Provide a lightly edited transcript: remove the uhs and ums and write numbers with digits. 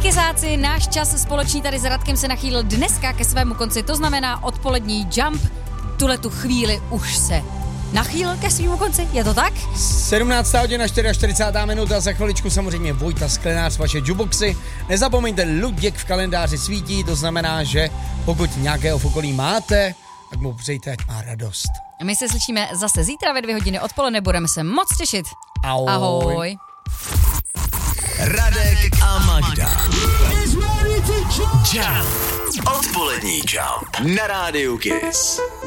Kisáci, náš čas společný tady s Radkem se nachýlil dneska ke svému konci, to znamená odpolední Jump, tu chvíli už se nachýlil ke svému konci, je to tak? 17. hodina 44. minuta, za chviličku samozřejmě Vojta Sklenář, vaše juboxy. Nezapomeňte, Luděk v kalendáři svítí, to znamená, že pokud nějakého v okolí máte, tak mu přejte, ať má radost. My se slyšíme zase zítra ve 2 hodiny odpoledne, budeme se moc těšit. Ahoj. Ahoj. Radek a Magda. Jump. Odpolední Jump na rádiu Kiss.